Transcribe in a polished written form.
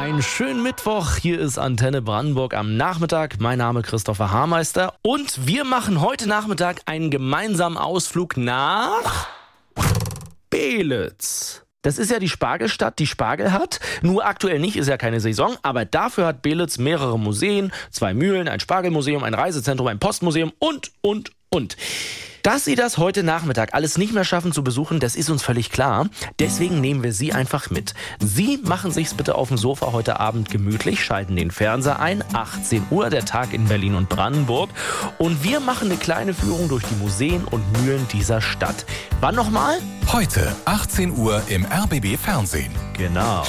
Einen schönen Mittwoch, hier ist Antenne Brandenburg am Nachmittag. Mein Name ist Christopher Haarmeister und wir machen heute Nachmittag einen gemeinsamen Ausflug nach Beelitz. Das ist ja die Spargelstadt, die Spargel hat. Nur aktuell nicht, ist ja keine Saison, aber dafür hat Beelitz mehrere Museen, 2 Mühlen, ein Spargelmuseum, ein Reisezentrum, ein Postmuseum und. Dass Sie das heute Nachmittag alles nicht mehr schaffen zu besuchen, das ist uns völlig klar. Deswegen nehmen wir Sie einfach mit. Sie machen sich's bitte auf dem Sofa heute Abend gemütlich, schalten den Fernseher ein, 18 Uhr, der Tag in Berlin und Brandenburg. Und wir machen eine kleine Führung durch die Museen und Mühlen dieser Stadt. Wann nochmal? Heute, 18 Uhr im RBB Fernsehen. Genau.